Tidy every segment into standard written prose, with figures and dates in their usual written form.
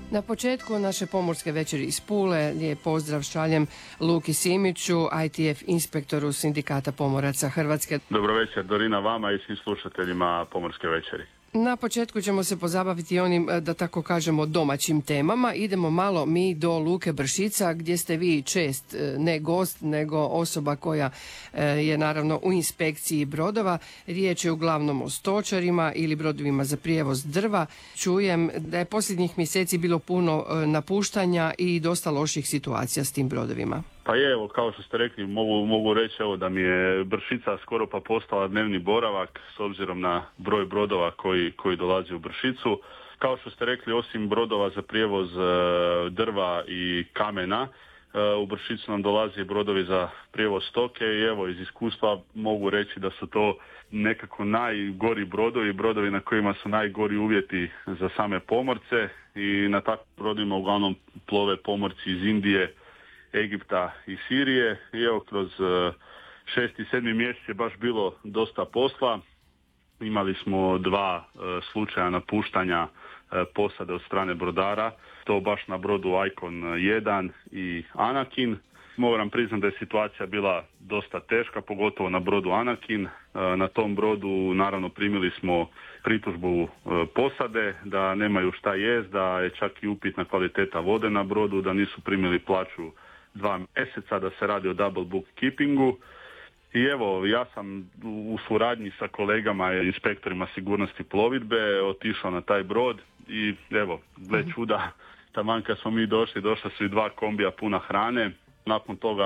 Na početku naše pomorske večeri iz Pule lijep pozdrav šaljem Luki Simiću, ITF inspektoru Sindikata pomoraca Hrvatske. Dobro večer Dorina vama i svim slušateljima pomorske večeri. Na početku ćemo se pozabaviti onim, da tako kažemo, domaćim temama. Idemo malo mi do Luke Bršica, gdje ste vi čest, ne gost, nego osoba koja je naravno u inspekciji brodova. Riječ je uglavnom o stočarima ili brodovima za prijevoz drva. Čujem da je posljednjih mjeseci bilo puno napuštanja i dosta loših situacija s tim brodovima. Pa je, evo, kao što ste rekli, mogu reći evo, da mi je Bršica skoro pa postala dnevni boravak s obzirom na broj brodova koji dolazi u Bršicu. Kao što ste rekli, osim brodova za prijevoz drva i kamena, u Bršicu nam dolazi brodovi za prijevoz stoke i evo, iz iskustva mogu reći da su to nekako najgori brodovi na kojima su najgori uvjeti za same pomorce i na takvim brodima uglavnom plove pomorci iz Indije, Egipta i Sirije i evo kroz 6. i 7. mjesec je baš bilo dosta posla. Imali smo 2 slučaja napuštanja posade od strane brodara, to baš na brodu Icon 1 i Anakin. Moram priznati da je situacija bila dosta teška, pogotovo na brodu Anakin. Na tom brodu naravno primili smo pritužbu posade da nemaju šta jest, da je čak i upitna kvaliteta vode na brodu, da nisu primili plaću 2 mjeseca, da se radi o double bookkeepingu. I evo, ja sam u suradnji sa kolegama i inspektorima sigurnosti plovidbe otišao na taj brod i evo, gle čuda, taman kad smo mi došla su i 2 kombija puna hrane. Nakon toga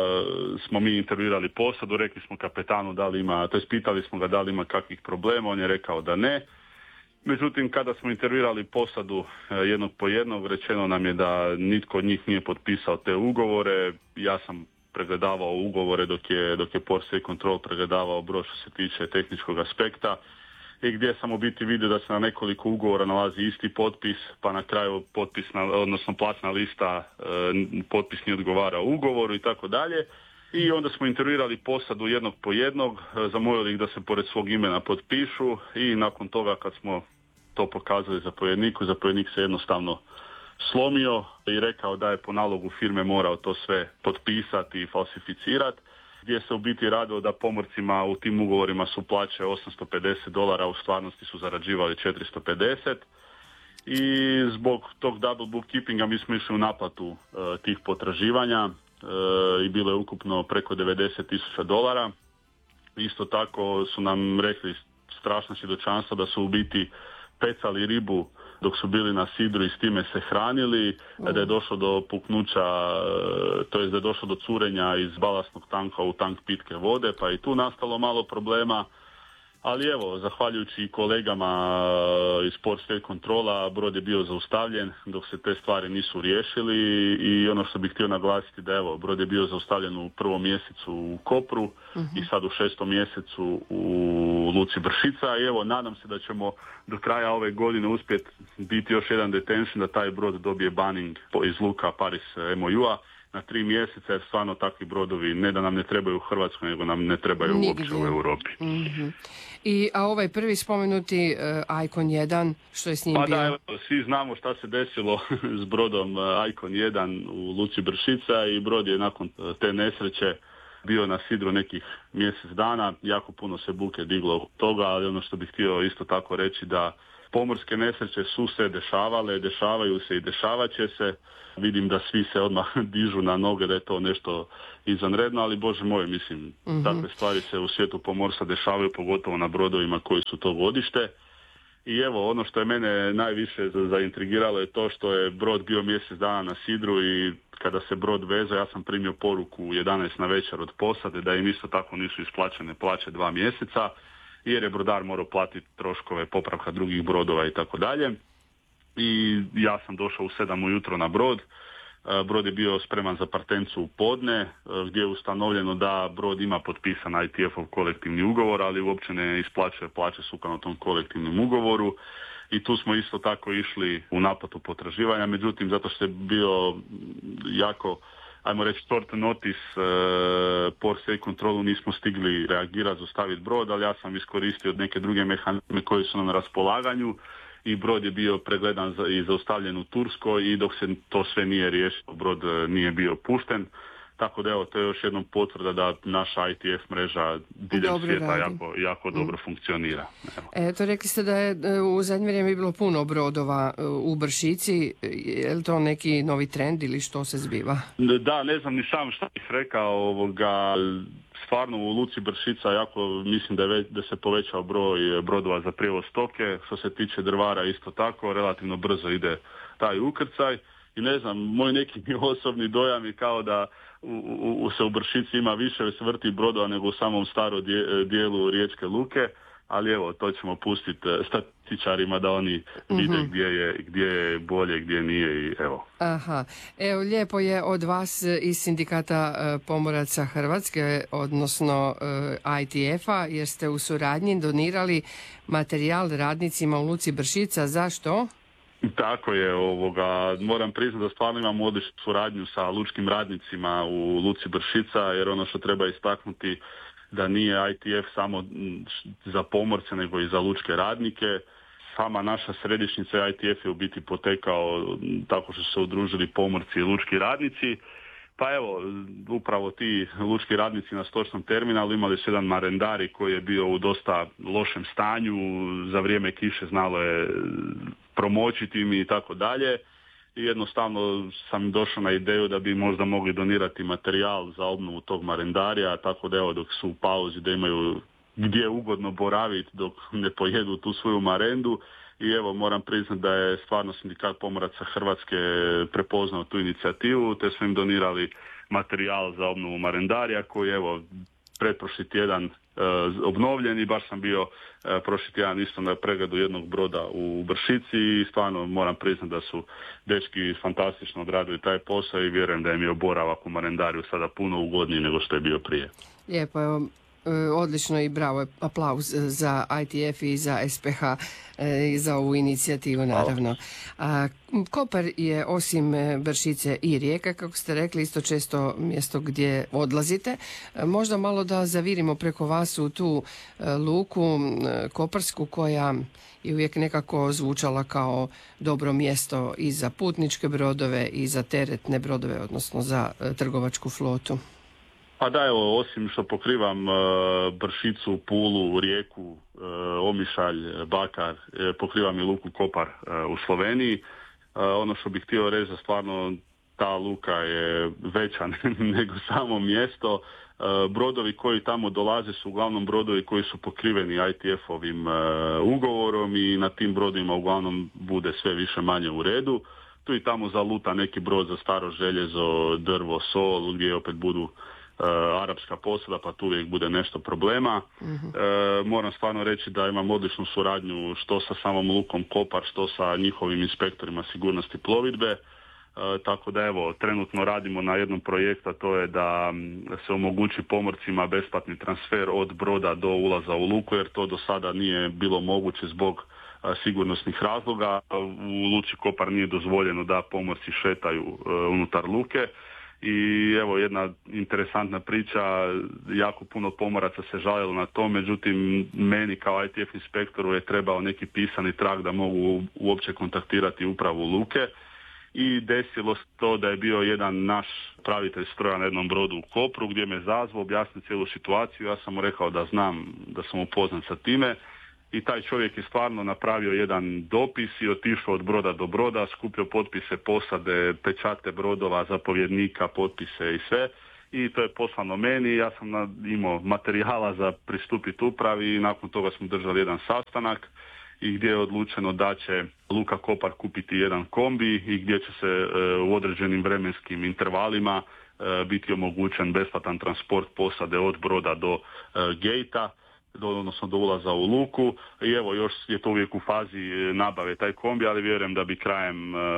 smo mi intervjuirali posadu, rekli smo kapetanu da li ima, to jest pitali smo ga da li ima kakvih problema, on je rekao da ne. Međutim, kada smo intervjuirali posadu jednog po jednog, rečeno nam je da nitko od njih nije potpisao te ugovore. Ja sam pregledavao ugovore dok je Port State Control pregledavao brod što se tiče tehničkog aspekta i gdje sam u biti vidio da se na nekoliko ugovora nalazi isti potpis, pa na kraju odnosno platna lista potpis nije odgovarao ugovoru i tako dalje. I onda smo intervjuirali posadu jednog po jednog, zamolili ih da se pored svog imena potpišu i nakon toga kad smo to pokazali zapovjednik se jednostavno slomio i rekao da je po nalogu firme morao to sve potpisati i falsificirati, gdje se u biti radilo da pomorcima u tim ugovorima su plaće $850, u stvarnosti su zarađivali 450 i zbog tog double bookkeepinga mi smo išli u naplatu tih potraživanja i bilo je ukupno preko $90,000. Isto tako su nam rekli strašna svjedočanstva da su u biti pecali ribu dok su bili na sidru i s time se hranili, da je došlo do puknuća, to jest da je došlo do curenja iz balastnog tanka u tank pitke vode, pa je i tu nastalo malo problema. Ali evo, zahvaljujući kolegama iz Port State Controla, brod je bio zaustavljen dok se te stvari nisu riješili i ono što bih htio naglasiti da evo, brod je bio zaustavljen u 1. mjesecu u Kopru i sad u 6. mjesecu u Luci Bršica i evo, nadam se da ćemo do kraja ove godine uspjeti biti još jedan detention da taj brod dobije banning iz luka Paris MOU-a na 3 mjeseca jer stvarno takvi brodovi ne da nam ne trebaju u Hrvatskoj, nego nam ne trebaju uopće u Europi. A ovaj prvi spomenuti Icon 1, što je s njim bio? Da, evo, svi znamo šta se desilo s brodom Icon 1 u Luci Bršica i brod je nakon te nesreće bio na sidru nekih mjesec dana. Jako puno se buke diglo od toga, ali ono što bih htio isto tako reći da pomorske nesreće su se dešavale, dešavaju se i dešavat će se. Vidim da svi se odmah dižu na noge da je to nešto izvanredno, ali Bože moj, mislim, takve stvari se u svijetu pomorstva dešavaju, pogotovo na brodovima koji su to godište. I evo, ono što je mene najviše zaintrigiralo je to što je brod bio mjesec dana na sidru i kada se brod vezao, ja sam primio poruku u 11 na večer od posade da im isto tako nisu isplaćene plaće 2 mjeseca, jer je brodar morao platiti troškove popravka drugih brodova i tako dalje. I ja sam došao u 7 ujutro na brod. Brod je bio spreman za partencu u podne, gdje je ustanovljeno da brod ima potpisan ITF-ov kolektivni ugovor, ali uopće ne isplaćuje plaće sukladno tom kolektivnom ugovoru. I tu smo isto tako išli u naplatu potraživanja, međutim, zato što je bio jako, ajmo reći, short notice, Port State Controlu nismo stigli reagirati, zaustaviti brod, ali ja sam iskoristio neke druge mehanizme koji su nam na raspolaganju i brod je bio pregledan i zaustavljen u Turskoj i dok se to sve nije riješilo, brod nije bio pušten. Tako da evo, to je još jednom potvrda da naša ITF mreža diljem dobro svijeta radi. jako dobro funkcionira. Evo. Eto, rekli ste da je u zadnje vrijeme bilo puno brodova u Bršici. Je li to neki novi trend ili što se zbiva? Da, ne znam ni sam šta bih rekao. Stvarno u luci Bršica jako mislim da se povećao broj brodova za prijevoz stoke. Što se tiče drvara isto tako, relativno brzo ide taj ukrcaj. I ne znam, moj neki osobni dojam je kao da se u Bršici ima više vrti brodova nego u samom starom dijelu riječke luke, ali evo, to ćemo pustiti statističarima da oni vide gdje je bolje, gdje nije i evo. Aha, evo lijepo je od vas iz Sindikata pomoraca Hrvatske, odnosno ITF-a, jer ste u suradnji donirali materijal radnicima u luci Bršica. Zašto? Tako je, moram priznati da stvarno imamo odličnu suradnju sa lučkim radnicima u luci Bršica, jer ono što treba istaknuti da nije ITF samo za pomorce nego i za lučke radnike. Sama naša središnjica ITF je u biti potekao tako što su se udružili pomorci i lučki radnici. Pa evo, upravo ti lučki radnici na stočnom terminalu imali su jedan marendari koji je bio u dosta lošem stanju, za vrijeme kiše znalo je promočiti mi i tako dalje. I jednostavno sam došao na ideju da bi možda mogli donirati materijal za obnovu tog marendarija, tako da evo dok su u pauzi da imaju gdje ugodno boraviti dok ne pojedu tu svoju marendu. I evo moram priznati da je stvarno Sindikat pomoraca Hrvatske prepoznao tu inicijativu, te su im donirali materijal za obnovu marendarija koji je evo pretprošli tjedan obnovljen i baš sam bio prošli tjedan isto na pregledu jednog broda u Bršici i stvarno moram priznati da su dečki fantastično odradili taj posao i vjerujem da im je boravak u marendariju sada puno ugodniji nego što je bio prije. Lijepo, evo, odlično i bravo, aplauz za ITF i za SPH i za ovu inicijativu naravno. Kopar je osim Bršice i Rijeka, kako ste rekli, isto često mjesto gdje odlazite. Možda malo da zavirimo preko vas u tu luku koparsku koja je uvijek nekako zvučala kao dobro mjesto i za putničke brodove i za teretne brodove, odnosno za trgovačku flotu. Pa da, evo, osim što pokrivam Bršicu, Pulu, Rijeku, Omišalj, Bakar, pokrivam i luku Kopar u Sloveniji. Ono što bih htio reći da stvarno ta luka je veća nego samo mjesto. Brodovi koji tamo dolaze su uglavnom brodovi koji su pokriveni ITF-ovim ugovorom i na tim brodovima uglavnom bude sve više manje u redu. Tu i tamo zaluta neki brod za staro željezo, drvo, sol, gdje opet budu arapska posada, pa tu uvijek bude nešto problema. Moram stvarno reći da imam odličnu suradnju što sa samom lukom Kopar, što sa njihovim inspektorima sigurnosti plovidbe. Tako da evo, trenutno radimo na jednom projektu, a to je da se omogući pomorcima besplatni transfer od broda do ulaza u luku, jer to do sada nije bilo moguće zbog sigurnosnih razloga. U luci Kopar nije dozvoljeno da pomorci šetaju unutar luke. I evo jedna interesantna priča, jako puno pomoraca se žalilo na to, međutim meni kao ITF inspektoru je trebao neki pisani trag da mogu uopće kontaktirati upravu luke i desilo se to da je bio jedan naš pravitelj stroja na jednom brodu u Kopru gdje me zazvao, objasnio cijelu situaciju, ja sam mu rekao da znam, da sam upoznat sa time. I taj čovjek je stvarno napravio jedan dopis i otišao od broda do broda, skupio potpise posade, pečate brodova, zapovjednika, potpise i sve. I to je poslano meni, ja sam imao materijala za pristupiti upravi i nakon toga smo držali jedan sastanak i gdje je odlučeno da će luka Kopar kupiti jedan kombi i gdje će se u određenim vremenskim intervalima biti omogućen besplatan transport posade od broda do gejta, odnosno do ulaza u luku i evo još je to uvijek u fazi nabave taj kombi, ali vjerujem da bi krajem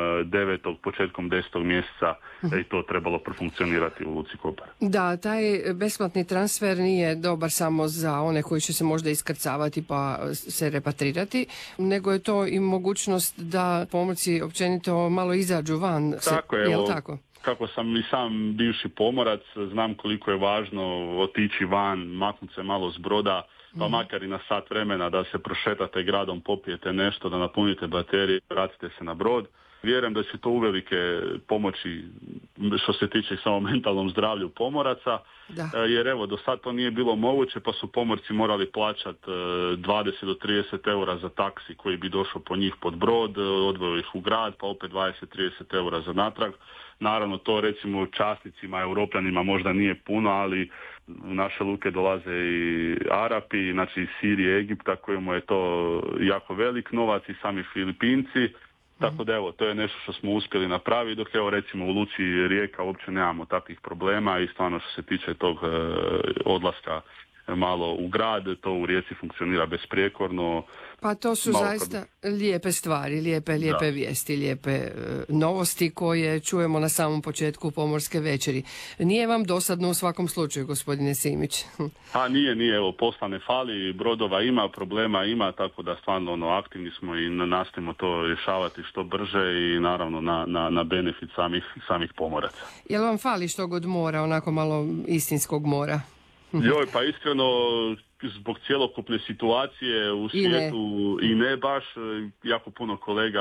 9. početkom 10. mjeseca i to trebalo profunkcionirati u luci Kopar. Da, taj besplatni transfer nije dobar samo za one koji će se možda iskrcavati pa se repatrirati, nego je to i mogućnost da pomorci općenito malo izađu van. Tako je, jel tako? Kako sam i sam bivši pomorac, znam koliko je važno otići van, maknuti se malo s broda, pa makar i na sat vremena da se prošetate gradom, popijete nešto, da napunite baterije, vratite se na brod. Vjerujem da će to uvelike pomoći što se tiče samo mentalnom zdravlju pomoraca, jer evo, do sad to nije bilo moguće, pa su pomorci morali plaćati 20 do 30 eura za taksi koji bi došao po njih pod brod, odveo ih u grad, pa opet 20-30 eura za natrag. Naravno, to recimo časnicima, europljanima možda nije puno, ali u naše luke dolaze i Arapi, znači iz Sirije, Egipta, kojemu je to jako velik novac, i sami Filipinci. Tako da evo, to je nešto što smo uspjeli napraviti, dok evo recimo u luci Rijeka uopće nemamo takvih problema i stvarno što se tiče tog odlaska malo u grad, to u Rijeci funkcionira besprijekorno. Pa to su zaista lijepe stvari, lijepe vijesti, lijepe novosti koje čujemo na samom početku Pomorske večeri. Nije vam dosadno u svakom slučaju, gospodine Simić? A nije, evo, posla ne fali, brodova ima, problema ima, tako da stvarno aktivni smo i nastojimo to rješavati što brže i naravno na benefit samih pomoraca. Jel vam fali što god mora, onako malo istinskog mora? Joj, pa iskreno, zbog cjelokupne situacije u svijetu i ne baš, jako puno kolega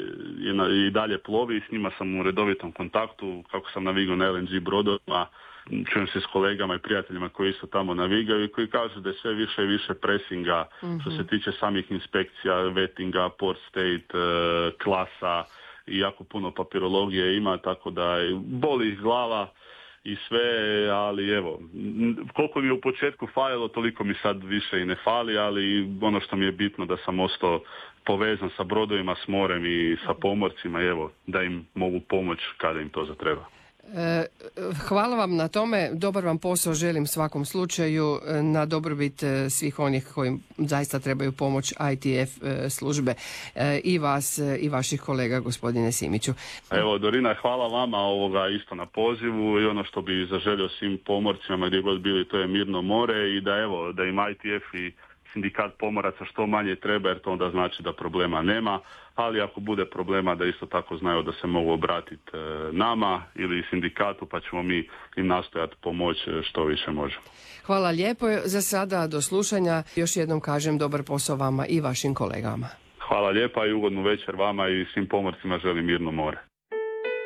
i dalje plovi, s njima sam u redovitom kontaktu, kako sam navigao na LNG brodovima, čujem se s kolegama i prijateljima koji isto tamo navigaju i koji kažu da je sve više i više presinga što se tiče samih inspekcija, vettinga, port state, klasa i jako puno papirologije ima, tako da boli ih glava i sve, ali evo, koliko mi je u početku falilo, toliko mi sad više i ne fali, ali ono što mi je bitno da sam ostao povezan sa brodovima, s morem i sa pomorcima, evo, da im mogu pomoći kada im to zatreba. Hvala vam na tome, dobar vam posao želim svakom slučaju, na dobrobit svih onih koji zaista trebaju pomoć ITF službe, i vas i vaših kolega, gospodine Simiću. Evo, Dorina, hvala vama isto na pozivu i ono što bi zaželio svim pomorcima gdje god bili, to je mirno more i da im ITF i sindikat pomoraca što manje treba, jer to onda znači da problema nema, ali ako bude problema da isto tako znaju da se mogu obratiti nama ili sindikatu, pa ćemo mi im nastojati pomoći što više možemo. Hvala lijepo, za sada do slušanja, još jednom kažem dobar posao vama i vašim kolegama. Hvala lijepa i ugodnu večer vama i svim pomorcima želim mirno more.